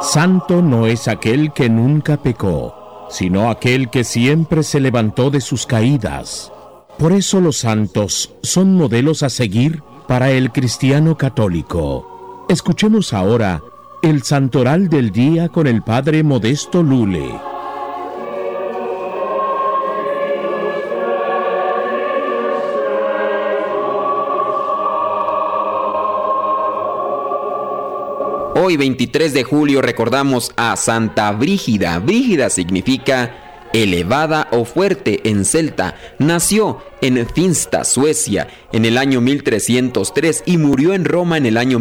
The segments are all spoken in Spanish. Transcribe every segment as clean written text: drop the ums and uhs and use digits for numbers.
Santo no es aquel que nunca pecó, sino aquel que siempre se levantó de sus caídas. Por eso los santos son modelos a seguir para el cristiano católico. Escuchemos ahora el santoral del día con el padre Modesto Lule. Hoy, 23 de julio, recordamos a Santa Brígida. Brígida significa elevada o fuerte en celta. Nació en Finsta, Suecia, en el año 1303 y murió en Roma en el año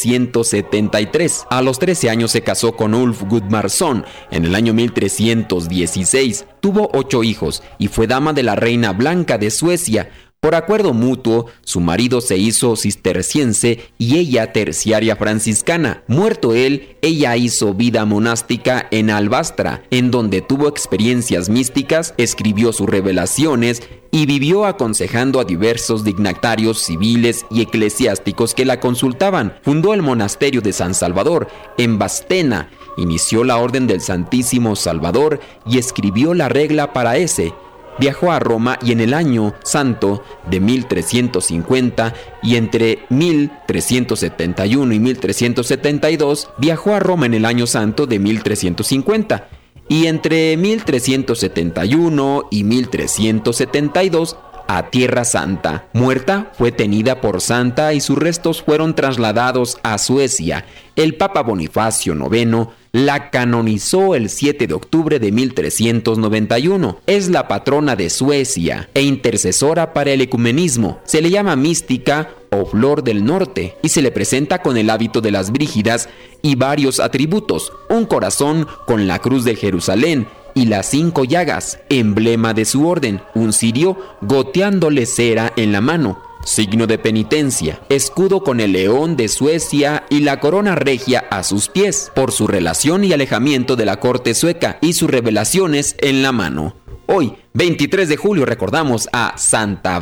1373. A los 13 años se casó con Ulf Gudmarsson en el año 1316. Tuvo 8 hijos y fue dama de la reina Blanca de Suecia. Por acuerdo mutuo, su marido se hizo cisterciense y ella terciaria franciscana. Muerto él, ella hizo vida monástica en Albastra, en donde tuvo experiencias místicas, escribió sus revelaciones y vivió aconsejando a diversos dignatarios civiles y eclesiásticos que la consultaban. Fundó el monasterio de San Salvador en Bastena, inició la Orden del Santísimo Salvador y escribió la regla para ese. Viajó a Roma y en el año santo de 1350 y entre 1371 y 1372 viajó a Roma en el año santo de 1350 y entre 1371 y 1372 a Tierra Santa. Muerta, fue tenida por santa y sus restos fueron trasladados a Suecia. El Papa Bonifacio IX la canonizó el 7 de octubre de 1391. Es la patrona de Suecia e intercesora para el ecumenismo. Se le llama mística o flor del norte y se le presenta con el hábito de las Brígidas y varios atributos: un corazón con la cruz de Jerusalén y las 5 llagas, emblema de su orden, un cirio goteándole cera en la mano, signo de penitencia, escudo con el león de Suecia y la corona regia a sus pies, por su relación y alejamiento de la corte sueca y sus revelaciones en la mano. Hoy, 23 de julio, recordamos a Santa